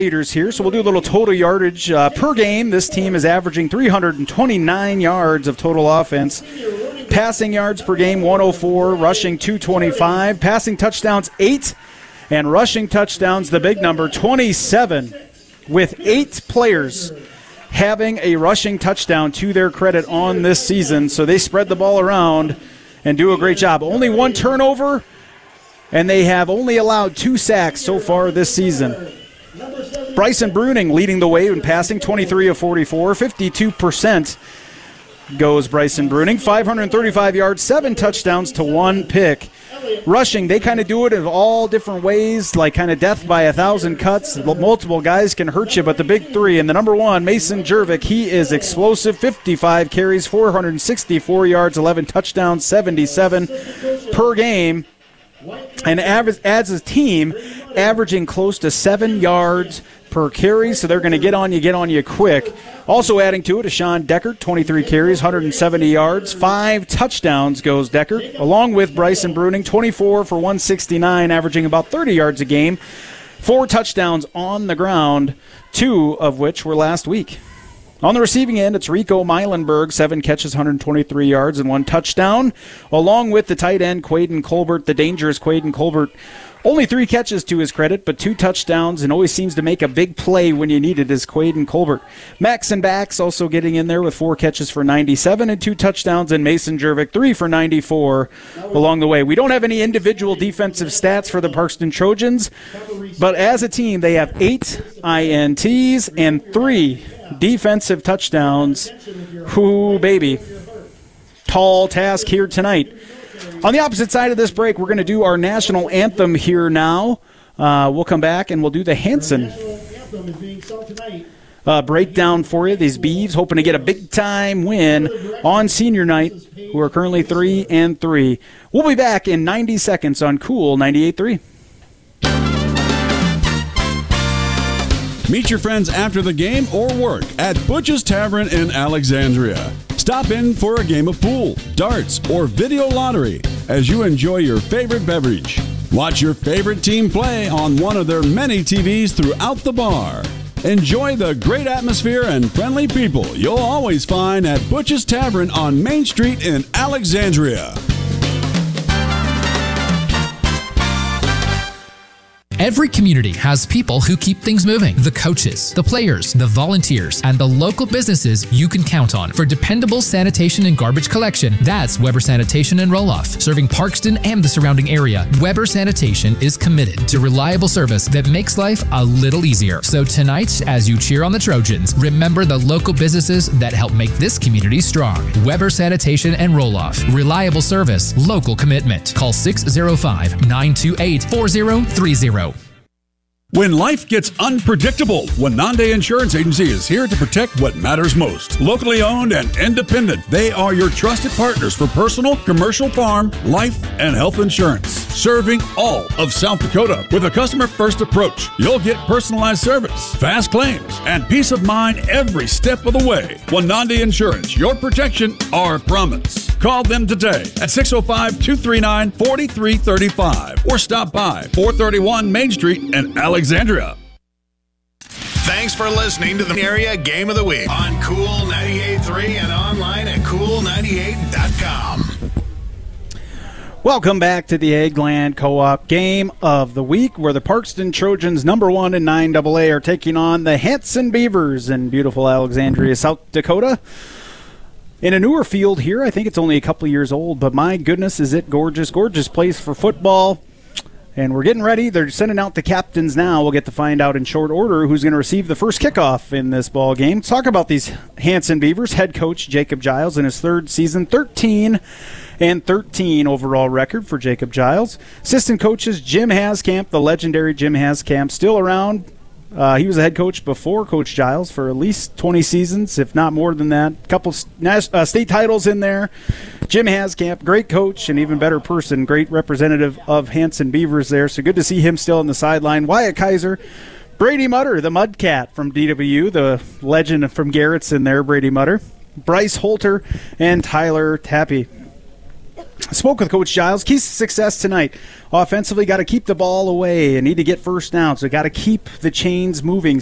Leaders here, so we'll do a little total yardage per game. This team is averaging 329 yards of total offense. Passing yards per game, 104. Rushing, 225. Passing touchdowns, 8. And rushing touchdowns, the big number, 27. With 8 players having a rushing touchdown to their credit on this season. So they spread the ball around and do a great job. Only 1 turnover, and they have only allowed 2 sacks so far this season. Bryson Bruning leading the way in passing, 23 of 44, 52% goes Bryson Bruning, 535 yards, 7 touchdowns to 1 pick. Rushing, they kind of do it in all different ways, like kind of death by 1,000 cuts. Multiple guys can hurt you, but the big 3, and the number 1, Mason Jervik, he is explosive, 55 carries, 464 yards, 11 touchdowns, 77 per game. And adds his team averaging close to 7 yards per carry, so they're going to get on you quick. Also adding to it is Sean Deckert, 23 carries, 170 yards, 5 touchdowns goes Deckert, along with Bryson Bruning, 24 for 169, averaging about 30 yards a game, 4 touchdowns on the ground, 2 of which were last week. On the receiving end, it's Rico Meilenberg, 7 catches, 123 yards, and 1 touchdown, along with the tight end, Quaden Colbert, the dangerous Quaden Colbert. Only 3 catches to his credit, but 2 touchdowns, and always seems to make a big play when you need it, is Quaden Colbert. Max and Bax also getting in there with 4 catches for 97 and 2 touchdowns, and Mason Jervik 3 for 94 along the way. We don't have any individual defensive stats for the Parkston Trojans, but as a team, they have 8 INTs and 3 defensive touchdowns. Whoo, baby. Tall task here tonight. On the opposite side of this break, we're going to do our national anthem here now. We'll come back and we'll do the Hanson breakdown for you. These Beavs hoping to get a big-time win on senior night, who are currently 3-3. We'll be back in 90 seconds on Cool 98.3. Meet your friends after the game or work at Butch's Tavern in Alexandria. Stop in for a game of pool, darts, or video lottery as you enjoy your favorite beverage. Watch your favorite team play on one of their many TVs throughout the bar. Enjoy the great atmosphere and friendly people you'll always find at Butch's Tavern on Main Street in Alexandria. Every community has people who keep things moving. The coaches, the players, the volunteers, and the local businesses you can count on. For dependable sanitation and garbage collection, that's Weber Sanitation and Roll-Off. Serving Parkston and the surrounding area, Weber Sanitation is committed to reliable service that makes life a little easier. So tonight, as you cheer on the Trojans, remember the local businesses that help make this community strong. Weber Sanitation and Roll-Off. Reliable service, local commitment. Call 605-928-4030. When life gets unpredictable, Wenande Insurance Agency is here to protect what matters most. Locally owned and independent, they are your trusted partners for personal, commercial, farm, life, and health insurance. Serving all of South Dakota with a customer-first approach. You'll get personalized service, fast claims, and peace of mind every step of the way. Wenande Insurance, your protection, our promise. Call them today at 605-239-4335 or stop by 431 Main Street in Alexandria. Thanks for listening to the Area Game of the Week on Cool 98.3 and online at cool98.com. Welcome back to the Eggland Co-op Game of the Week, where the Parkston Trojans, number 1 in 9AA, are taking on the Hanson Beavers in beautiful Alexandria, South Dakota. In a newer field here, I think it's only a couple of years old, but my goodness, is it gorgeous. Gorgeous place for football. And we're getting ready. They're sending out the captains now. We'll get to find out in short order who's going to receive the first kickoff in this ball game. Let's talk about these Hanson Beavers. Head coach Jacob Giles in his 3rd season, 13-13 overall record for Jacob Giles. Assistant coaches Jim Haskamp, the legendary Jim Haskamp, still around. He was a head coach before Coach Giles for at least 20 seasons, if not more than that. A couple state titles in there. Jim Haskamp, great coach and even better person, great representative of Hanson Beavers there. So good to see him still on the sideline. Wyatt Kaiser, Brady Mutter, the Mudcat from DW, the legend from Garrettson there, Brady Mutter. Bryce Holter and Tyler Tappy. Spoke with Coach Giles. Keys to success tonight. Offensively, got to keep the ball away and need to get first down. So got to keep the chains moving.